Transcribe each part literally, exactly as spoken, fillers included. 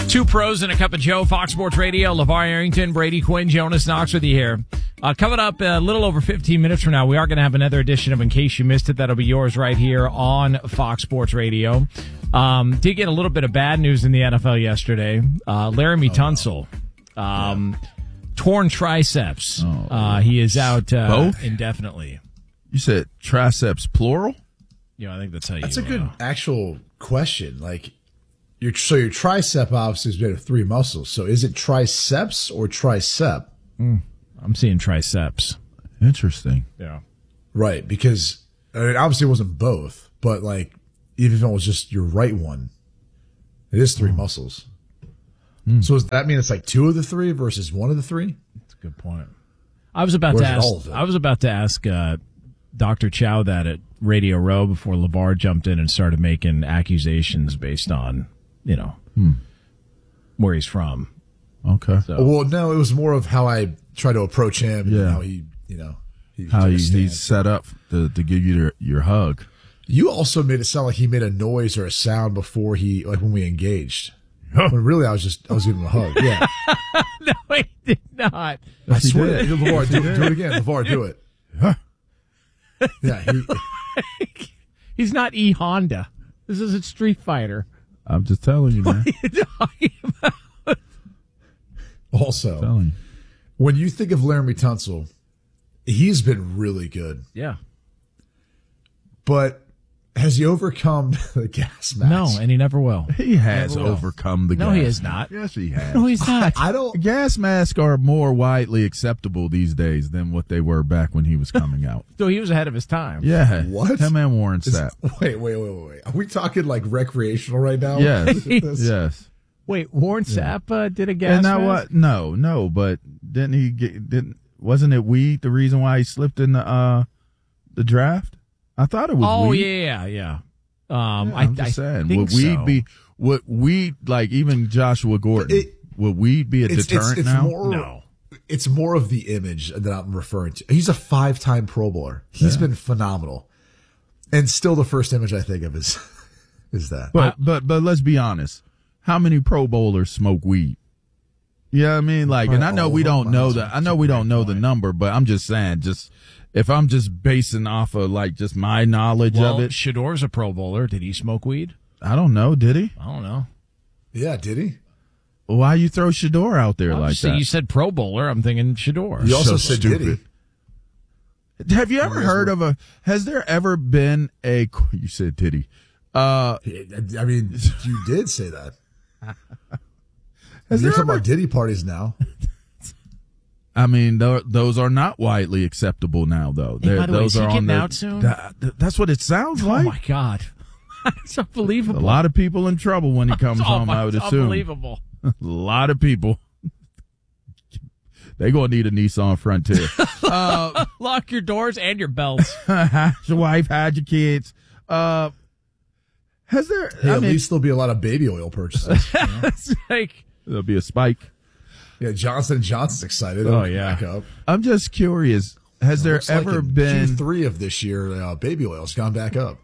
Two pros and a cup of Joe, Fox Sports Radio, LeVar Arrington, Brady Quinn, Jonas Knox with you here. Uh, coming up a little over fifteen minutes from now, we are going to have another edition of In Case You Missed It. That'll be yours right here on Fox Sports Radio. Um, did get a little bit of bad news in the N F L yesterday. Uh, Laramie oh, Tunsil, um, yeah. torn triceps. Oh, uh, he is out uh, both? indefinitely. You said triceps plural? Yeah, I think that's how you. That's a good uh, actual question. Like, your so your tricep obviously is made of three muscles. So is it triceps or tricep? Mm, I'm seeing triceps. Interesting. Yeah. Right, because I mean, obviously it wasn't both, but like even if it was just your right one, it is three mm. muscles. Mm. So does that mean it's like two of the three versus one of the three? That's a good point. I was about or to ask. I was about to ask uh, Doctor Chow that at Radio Row before LeVar jumped in and started making accusations based on, you know, hmm. where he's from. Okay. So. Well, no, it was more of how I try to approach him. Yeah. And how he, you know, he how he, he's set up to, to give you your, your hug. You also made it sound like he made a noise or a sound before he, like when we engaged. When really I was just, I was giving him a hug. Yeah. No, he did not. I swear. LeVar, do, do it again. LeVar, do it. Yeah. He, he's not E Honda. This is a Street Fighter. I'm just telling you, man. What are you talking about? Also, telling you. When you think of Laramie Tunsil, he's been really good. Yeah. But has he overcome the gas mask? No, and he never will. He has never overcome will. the no, gas he has mask. not. Yes, he has. No, he's not. I, I don't. Gas masks are more widely acceptable these days than what they were back when he was coming out. So he was ahead of his time. Yeah. What? Him and Warren Is, Sapp. Wait, wait, wait, wait, wait. Are we talking like recreational right now? Yes. Yes. Wait, Warren Yeah. Sapp uh, did a gas And now mask? what? No, no, but didn't he get, didn't, wasn't it weed the reason why he slipped in the, uh, the draft? I thought it was oh, weed. yeah, yeah. Um, yeah I, I'm just I saying, think would weed so. be, would weed, like even Joshua Gordon, It- would weed be a It's, deterrent it's, it's now? more, No. It's more of the image that I'm referring to. He's a five-time Pro Bowler. He's Yeah. been phenomenal. And still the first image I think of is, is that. But, but, but let's be honest. How many Pro Bowlers smoke weed? Yeah, you know what I mean, like, and I know we don't know the, I know we don't know the number, but I'm just saying, just if I'm just basing off of like just my knowledge well, of it. Shador's a Pro Bowler. Did he smoke weed? I don't know. Did he? I don't know. Yeah, did he? Why you throw Shador out there Well, like so that? You said Pro Bowler. I'm thinking Shador. You also So said did he? stupid. Have you ever heard of a? Has there ever been a? You said did he? Uh, I mean, you did say that. Has You're there talking ever- about Diddy parties now. I mean, th- those are not widely acceptable now, though. Hey, They're- by the way, those is he are on getting the, out soon? th- th- that's what it sounds Oh, like. my God. It's A unbelievable. lot of people in trouble when he comes oh, home, my, I would it's assume. unbelievable. A lot of people. They gonna need a Nissan Frontier. uh, Lock your doors and your belts. hide your wife, hide your kids. Uh, has there? Hey, I at mean, least there'll be a lot of baby oil purchases. You know? It's like, there'll be a spike. Yeah, Johnson and Johnson's excited. Oh, It'll yeah. back up. I'm just curious. Has there Looks like ever in been? Q three of this year? Uh, baby oil's gone back up.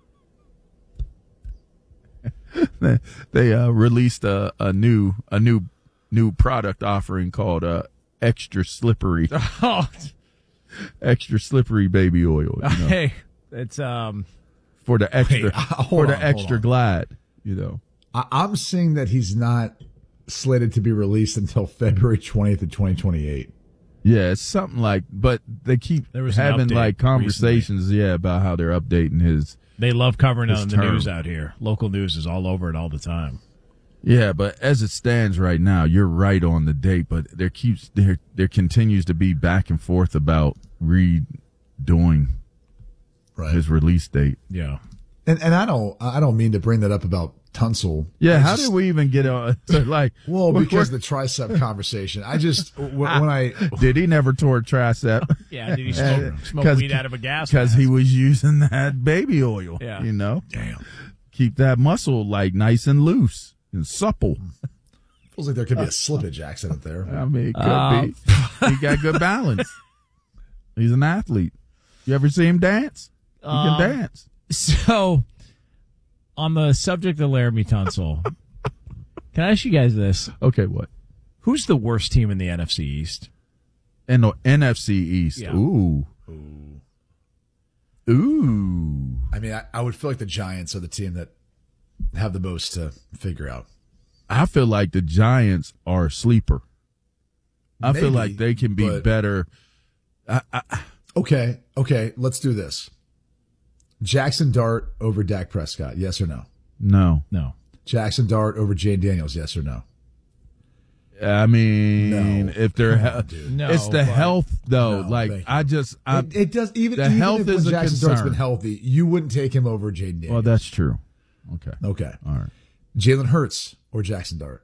They uh, released a, a new a new new product offering called uh, extra slippery oh, extra slippery baby oil. You know, hey, it's, um, for the extra Wait, uh, hold for the on, hold extra on. glide. You know. I- I'm seeing that he's not slated to be released until February twentieth of twenty twenty-eight. Yeah, it's something like, but they keep There was an having update like conversations, yeah, about how they're updating his. they love covering it His on the term. news out here. Local news is all over it all the time. Yeah, but as it stands right now, you're right on the date, but there keeps there there continues to be back and forth about redoing Right. his release date. Yeah. And and I don't I don't mean to bring that up about Tunsil. Yeah, I how just- did we even get on? Like, Well, we're- because of the tricep conversation. I just when, when I did he never tore tricep? Yeah, did he smoke, Uh, smoke 'cause- weed out of a gas Because mask? he was using that baby oil. Yeah. You know, damn keep that muscle like nice and loose and supple. feels like there could be a slippage accident there. I mean, it could Uh, be. He got good balance. He's an athlete. You ever see him dance? He Um, can dance. So, on the subject of Laramie Tunsil, Can I ask you guys this? Okay, what? Who's the worst team in the N F C East? In the N F C East. Yeah. Ooh. Ooh. Ooh. I mean, I, I would feel like the Giants are the team that have the most to figure out. I feel like the Giants are a sleeper. I Maybe, feel like they can be but- better. I, I, Okay, okay, let's do this. Jackson Dart over Dak Prescott, yes or no? no. No. Jackson Dart over Jane Daniels, yes or no? I mean, No. if they're, Come on, he- dude. No, it's the but- health though. No, like thank you. I just, I, It, it does even, the even health if is when a Jackson Dart's concern. been healthy, you wouldn't take him over Jane Daniels. well, that's true. Okay. okay. All right. Jalen Hurts or Jackson Dart?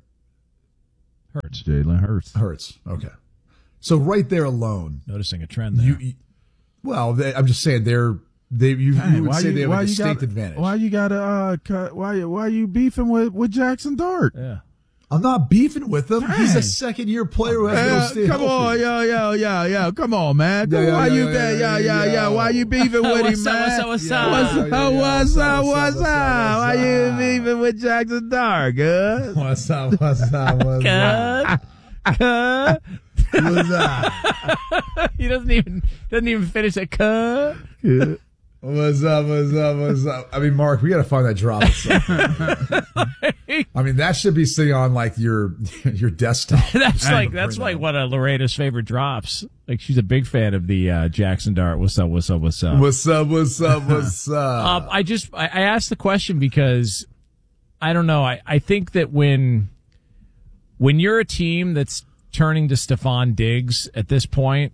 Hurts. Jalen Hurts. Hurts. Okay. So right there alone, Noticing a trend there. you, you well, they, I'm just saying they're they you, Dang, you would why say you- they have why a you distinct gotta- advantage. Why you gotta uh cut? Why why you beefing with with Jackson Dart? yeah. I'm not beefing with him. He's Dang. a second year player who has Yeah, to stay come healthy. on, yo, yo, yo, yo, come on, man. Come Yeah, yeah, why yeah, you yeah, been, yeah, yeah, yeah, yeah. yeah. Why you beefing with What's him, up, man? what's up, what's Yeah, up? What's yeah, up, yeah, yeah. what's up, What's what's up, up? Why what's you up? beefing with Jackson Dart, good? What's up? What's up? What's up? Cuh. What's up? He doesn't even doesn't even finish a cuh. What's up? What's up? What's up? I mean, Mark, we got to find that drop. at some point. I mean, that should be sitting on like your your desktop. That's Bring like that that's like up. one of Loretta's favorite drops. Like she's a big fan of the uh, Jackson Dart. What's up? What's up? What's up? What's up? What's up? What's up? Um, I just I, I asked the question because I don't know. I, I think that when when you're a team that's turning to Stephon Diggs at this point,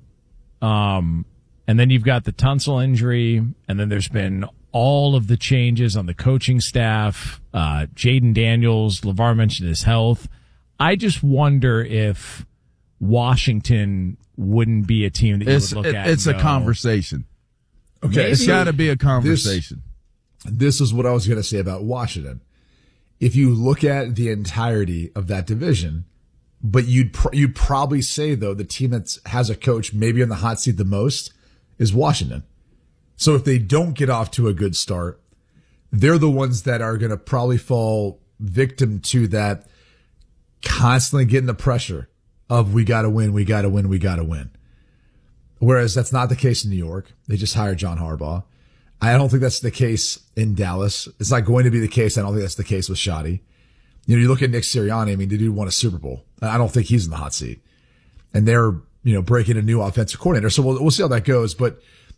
um, and then you've got the Tunsil injury, and then there's been all of the changes on the coaching staff. Uh, Jaden Daniels, LeVar mentioned his health. I just wonder if Washington wouldn't be a team that you It's would look it- at. it's a and go, conversation. Okay, It's so got to be a conversation. this is what I was going to say about Washington. If you look at the entirety of that division, but you'd pr- you'd probably say though the team that has a coach maybe on the hot seat the most is Washington. So if they don't get off to a good start, they're the ones that are going to probably fall victim to that constantly getting the pressure of we got to win, we got to win, we got to win. Whereas that's not the case in New York. They just hired John Harbaugh. I don't think that's the case in Dallas. It's not going to be the case. I don't think that's the case with Shoddy. You know, you look at Nick Sirianni. I mean, the dude won a Super Bowl. I don't think he's in the hot seat. And they're, you know, breaking a new offensive coordinator. So we'll, we'll see how that goes. But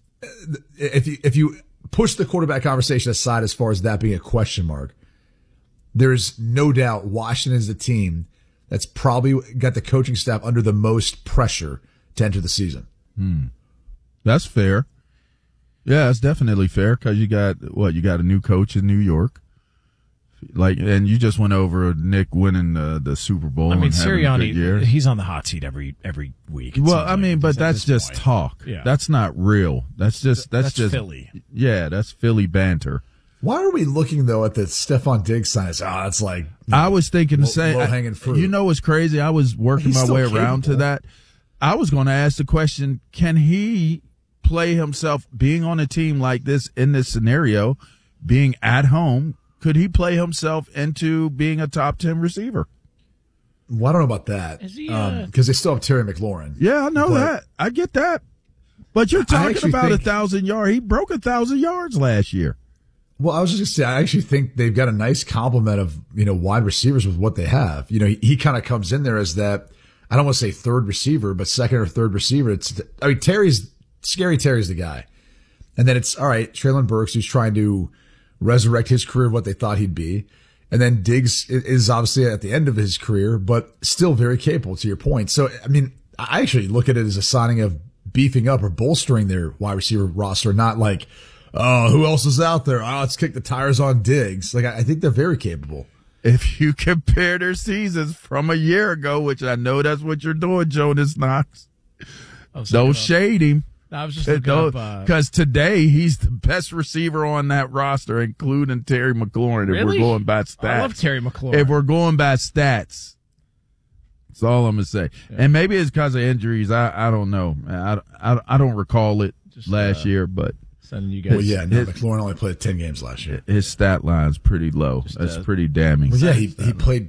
if you, if you push the quarterback conversation aside as far as that being a question mark, there's no doubt Washington is the team that's probably got the coaching staff under the most pressure to enter the season. Hmm. That's fair. Yeah, it's definitely fair because you got what you got a new coach in New York, like, and you just went over Nick winning the the Super Bowl. I mean, and having a good year. Sirianni, he's on the hot seat every every week. it Well, seems I like, mean, but at that's this just point. talk. Yeah. That's not real. That's just that's, That's just Philly. Yeah, that's Philly banter. Why are we looking though at the Stephon Diggs sign? It's, oh, that's like I was thinking the Low- same. low-hanging fruit. You know what's crazy? I was working He's my still way around to capable. that. I was going to ask the question: can he play himself being on a team like this in this scenario, being at home? Could he play himself into being a top ten receiver? well, I don't know about that Is he, uh, because they still have Terry McLaurin. Yeah, I know But- that. I get that. But you're talking actually about a think- thousand yards. He broke a thousand yards last year. Well, I was just gonna say, I actually think they've got a nice complement of you know wide receivers with what they have. You know, he, he kind of comes in there as that. I don't want to say third receiver, but second or third receiver. It's I mean Terry's scary. Terry's the guy, and then it's all right. Traylon Burks, who's trying to resurrect his career, what they thought he'd be, and then Diggs i- is obviously at the end of his career, but still very capable. To your point, so I mean, I actually look at it as a signing of beefing up or bolstering their wide receiver roster, not like. Oh, who else is out there? Oh, let's kick the tires on Diggs. Like, I I think they're very capable. If you compare their seasons from a year ago, which I know that's what you're doing, Jonas Knox, I was don't looking up- shade him. I was just looking up. Uh, Because today he's the best receiver on that roster, including Terry McLaurin. If Really? we're going by stats, I love Terry McLaurin. If we're going by stats, that's all I'm gonna say. And maybe it's because of injuries. I I don't know. I I, I don't recall it Just, last uh, year, but sending you guys. Well, yeah, no, his- McLaurin only played ten games last year. his stat line's pretty low. Just, That's uh, pretty damning. Well, yeah, he, he played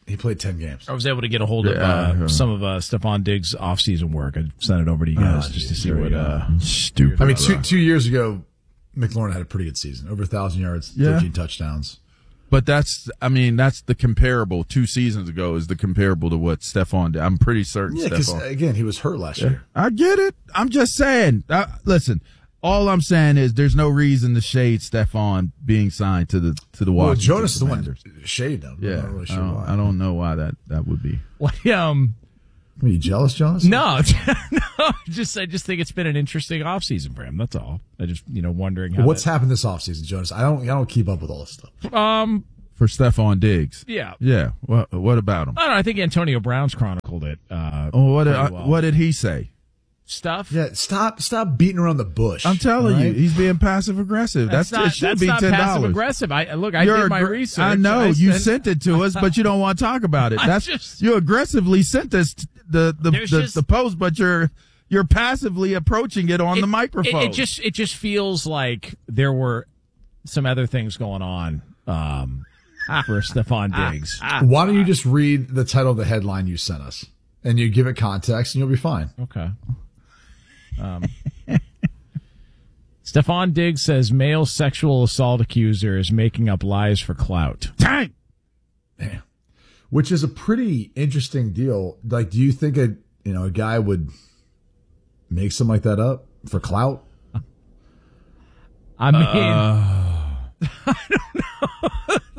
He played ten games. I was able to get a hold of Yeah, uh, yeah. some of uh, Stephon Diggs' offseason work. I sent it over to you guys Oh, just to geez, see there what. you go. Uh, Stupid. I mean, two two years ago, McLaurin had a pretty good season. Over one thousand yards, Yeah. thirteen touchdowns. But that's, I mean, that's the comparable. Two seasons ago is the comparable to what Stephon did. I'm pretty certain Yeah, because, Stephon. again, he was hurt last year. I get it. I'm just saying. Uh, listen, all I'm saying is there's no reason to shade Stephon being signed to the to the Well, Washington Jonas is the one Commanders. that shaved him. Yeah, I'm not really I, sure don't, why. I don't know why that, that would be. what, um, Are you jealous, Jonas? no, no, just I just think it's been an interesting offseason for him. That's all. I just you know wondering how What's that, happened this offseason, Jonas? I don't I don't keep up with all this stuff. um For Stephon Diggs. yeah. Yeah. What, what about him? I don't know. I think Antonio Brown's chronicled it. Uh, Oh, what, pretty uh, well. what did he say? stuff? Yeah, stop stop beating around the bush. I'm telling all you, right? he's being passive aggressive. That's, not, it should that's be not ten passive dollars. aggressive. I look. I You're did my aggr- research. I know I you said- sent it to us, but you don't want to talk about it. I That's just- you aggressively sent us t- the the There's the, just- the post, but you're you're passively approaching it on It- the microphone. It, it just it just feels like there were some other things going on um, for Stephon Diggs. Why don't you just read the title of the headline you sent us, and you give it context, and you'll be fine. Okay. Um, Stephon Diggs says male sexual assault accuser is making up lies for clout. Dang. Damn. Which is a pretty interesting deal. Like, do you think a you know a guy would make something like that up for clout? I mean, Uh, I don't know.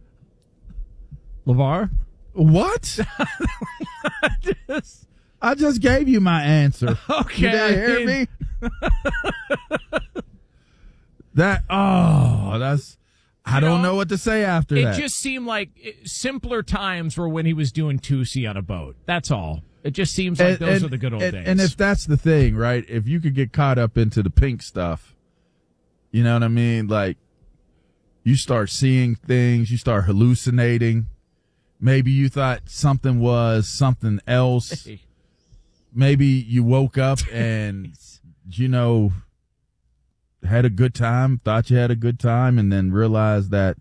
LeVar? What? Just- I just gave you my answer. Okay, You didn't I hear mean- me? That oh, that's I You don't know, know what to say after It that. just seemed like it- simpler times were when he was doing Tusi on a boat. That's all. It just seems like those are the good old and, days. And if that's the thing, right? If you could get caught up into the pink stuff, you know what I mean? Like, you start seeing things, you start hallucinating. Maybe you thought something was something else. Hey. Maybe you woke up and, you know, had a good time, thought you had a good time, and then realized that,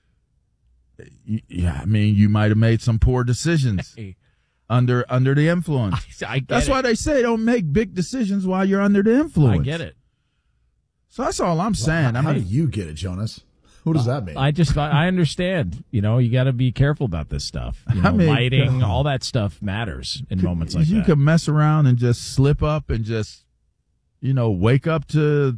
yeah, I mean, you might have made some poor decisions Hey, under under the influence. I get That's it. why they say don't make big decisions while you're under the influence. I get it. So that's all I'm saying. How, I how do mean, you get it, Jonas? What does that mean? I just I I understand. You know, you got to be careful about this stuff. You know, I mean, lighting, uh, all that stuff matters in moments like you that. could mess around and just slip up and just, you know, wake up to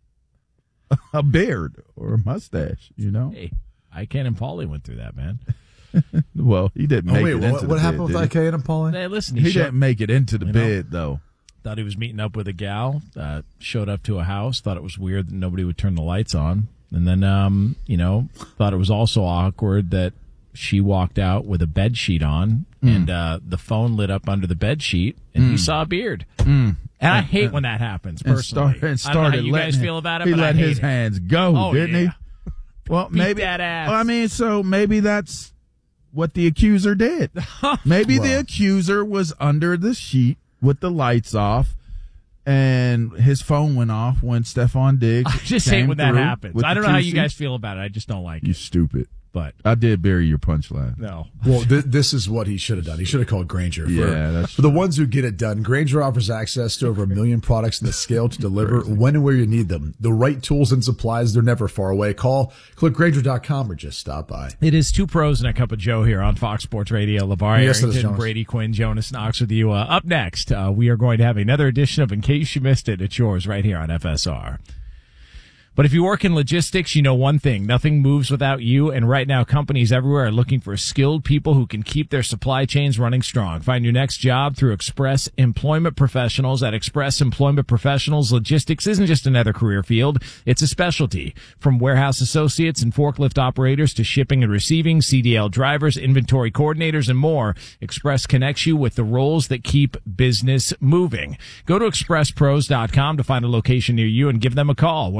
a beard or a mustache. You know. Hey, Ike and Paulie went through that, man. Well, he didn't oh, make wait, it what, into what the happened bid, with did I K and Paulie? Hey, listen, He, he, he showed, didn't make it into the You know? bid though. thought he was meeting up with a gal. Uh, showed up to a house. Thought it was weird that nobody would turn the lights on. And then, um, you know, thought it was also awkward that she walked out with a bed sheet on, Mm. and uh, the phone lit up under the bed sheet, and he saw a beard. Mm. And I hate when that happens. And, Personally, start, and I don't know started how you letting guys him- feel about it, He but let I hate his it. hands go, Oh, didn't yeah. he? Well, Beat maybe that ass. Well, I mean, so maybe that's what the accuser did. Maybe the Well. accuser was under the sheet with the lights off, and his phone went off when Stephon Diggs. I just came hate when that through happens. with I the don't know how you two guys seats. feel about it. I just don't like You it. stupid. But I did bury your punchline. no. Well, th- this is what he should have done. He should have called Granger. For, Yeah, that's for the ones who get it done, Granger offers access to over a million products in the scale to deliver when and where you need them. The right tools and supplies, they're never far away. Call, click Granger dot com or just stop by. It is two pros and a cup of Joe here on Fox Sports Radio. LeVar Yes, it is, Arrington, Jonas. Brady Quinn, Jonas Knox with you. Uh, up next, uh, we are going to have another edition of In Case You Missed It. It's yours right here on F S R. But if you work in logistics, you know one thing. Nothing moves without you, and right now companies everywhere are looking for skilled people who can keep their supply chains running strong. Find your next job through Express Employment Professionals. At Express Employment Professionals, logistics isn't just another career field, it's a specialty. From warehouse associates and forklift operators to shipping and receiving, C D L drivers, inventory coordinators, and more, Express connects you with the roles that keep business moving. Go to express pros dot com to find a location near you and give them a call. Whether you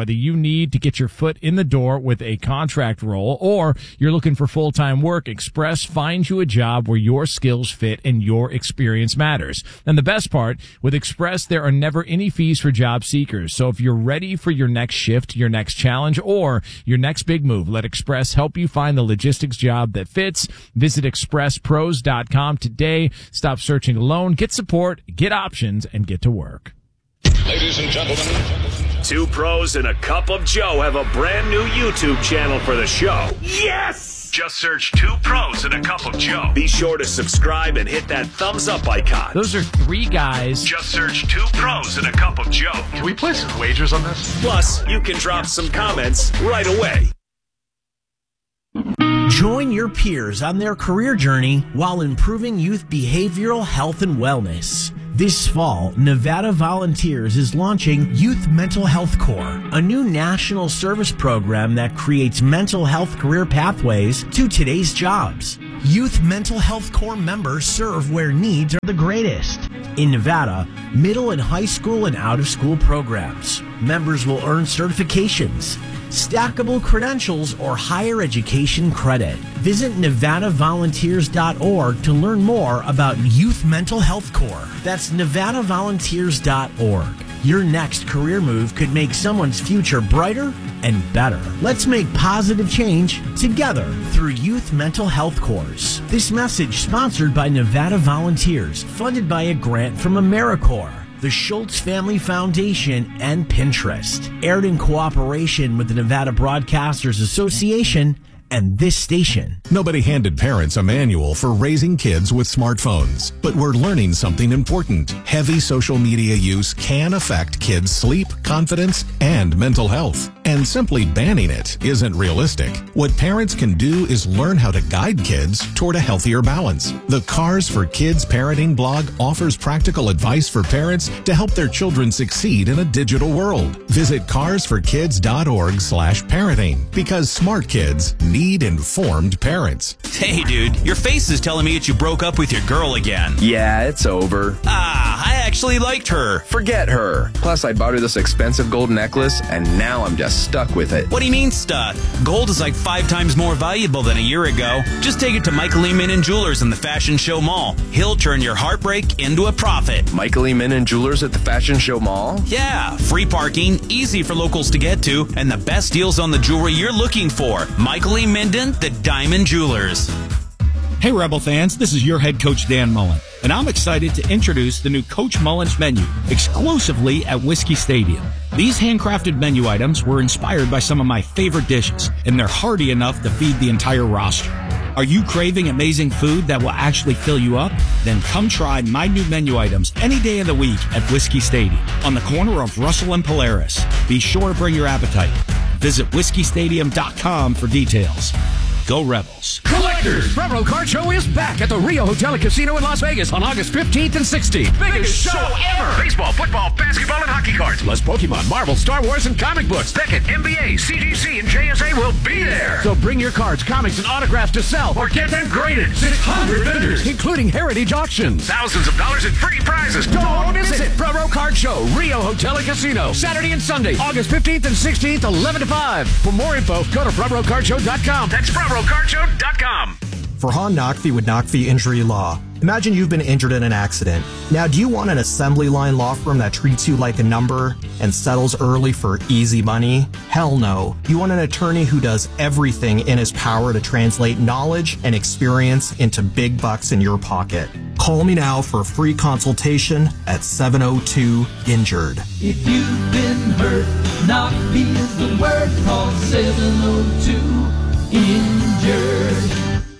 need to get your foot in the door with a contract role, or you're looking for full-time work, Express finds you a job where your skills fit and your experience matters. And the best part, with Express, there are never any fees for job seekers. So if you're ready for your next shift, your next challenge, or your next big move, let Express help you find the logistics job that fits. Visit express pros dot com today. Stop searching alone. Get support, get options, and get to work. Ladies and gentlemen, two pros and a cup of Joe have a brand new YouTube channel for the show. Yes! Just search Two Pros and a Cup of Joe. Be sure to subscribe and hit that thumbs up icon. Those are three guys. Just search Two Pros and a Cup of Joe. Can we play some wagers on this? Plus, you can drop some comments right away. Join your peers on their career journey while improving youth behavioral health and wellness. This fall, Nevada Volunteers is launching Youth Mental Health Corps, a new national service program that creates mental health career pathways to today's jobs. Youth Mental Health Corps members serve where needs are the greatest. In Nevada, middle and high school and out-of-school programs. Members will earn certifications, stackable credentials, or higher education credit. Visit nevada volunteers dot org to learn more about Youth Mental Health Corps. That's nevada volunteers dot org. Your next career move could make someone's future brighter and better. Let's make positive change together through Youth Mental Health Corps. This message sponsored by Nevada Volunteers, funded by a grant from AmeriCorps, the Schultz Family Foundation, and Pinterest. Aired in cooperation with the Nevada Broadcasters Association and this station. Nobody handed parents a manual for raising kids with smartphones, but we're learning something important. Heavy social media use can affect kids' sleep, confidence, and mental health. And simply banning it isn't realistic. What parents can do is learn how to guide kids toward a healthier balance. The Cars for Kids parenting blog offers practical advice for parents to help their children succeed in a digital world. Visit cars for kids dot org slash parenting, because smart kids need informed parents. Hey, dude, your face is telling me that you broke up with your girl again. Yeah, it's over. Ah, I actually liked her. Forget her. Plus, I bought her this expensive gold necklace, and now I'm just stuck with it. What do you mean stuck? Gold is like five times more valuable than a year ago. Just take it to Michael E. Minnan Jewelers in the Fashion Show Mall. He'll turn your heartbreak into a profit. Michael E. Minnan Jewelers at the Fashion Show Mall? Yeah, free parking, easy for locals to get to, and the best deals on the jewelry you're looking for. Michael E. Minden, the Diamond Jewelers. Hey, Rebel fans, this is your head coach, Dan Mullen, and I'm excited to introduce the new Coach Mullen's menu exclusively at Whiskey Stadium. These handcrafted menu items were inspired by some of my favorite dishes, and they're hearty enough to feed the entire roster. Are you craving amazing food that will actually fill you up? Then come try my new menu items any day of the week at Whiskey Stadium on the corner of Russell and Polaris. Be sure to bring your appetite. Visit whiskey stadium dot com for details. Go Rebels. Collectors, Bravo Card Show is back at the Rio Hotel and Casino in Las Vegas on August fifteenth and sixteenth. Biggest, Biggest show, show ever! Baseball, football, basketball, and hockey cards. Plus Pokemon, Marvel, Star Wars, and comic books. Beckett, N B A, C G C, and J S A will be there. So bring your cards, comics, and autographs to sell or get them graded. six hundred vendors, including heritage auctions. Thousands of dollars in free prizes. Don't miss it. Bravo Card Show, Rio Hotel and Casino. Saturday and Sunday, August fifteenth and sixteenth, eleven to five. For more info, go to bravo card show dot com. That's bravo card show dot com. Farhan Naqvi with Naqvi Injury Law. Imagine you've been injured in an accident. Now, do you want an assembly line law firm that treats you like a number and settles early for easy money? Hell no. You want an attorney who does everything in his power to translate knowledge and experience into big bucks in your pocket. Call me now for a free consultation at seven oh two injured. If you've been hurt, Naqvi is the word. Call seven oh two injured.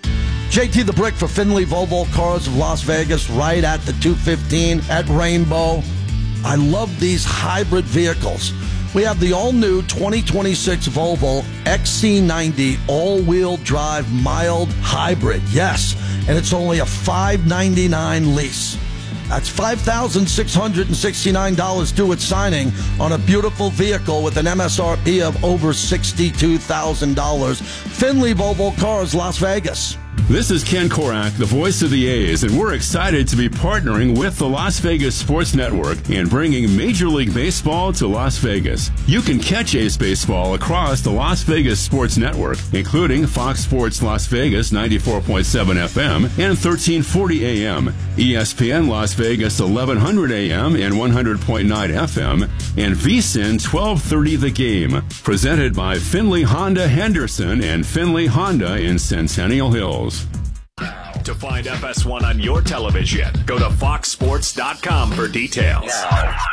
J T the Brick for Finley Volvo Cars of Las Vegas, right at the two fifteen at Rainbow. I love these hybrid vehicles. We have the all-new twenty twenty-six Volvo X C ninety all-wheel drive mild hybrid. Yes, and it's only a five ninety-nine lease. That's five thousand six hundred sixty-nine dollars due at signing on a beautiful vehicle with an M S R P of over sixty-two thousand dollars. Finley Volvo Cars, Las Vegas. This is Ken Korak, the voice of the A's, and we're excited to be partnering with the Las Vegas Sports Network and bringing Major League Baseball to Las Vegas. You can catch A's baseball across the Las Vegas Sports Network, including Fox Sports Las Vegas ninety-four point seven F M and thirteen forty A M, E S P N Las Vegas eleven hundred A M and one hundred point nine F M, and V S I N twelve thirty The Game. Presented by Finley Honda Henderson and Finley Honda in Centennial Hills. To find F S one on your television, go to fox sports dot com for details.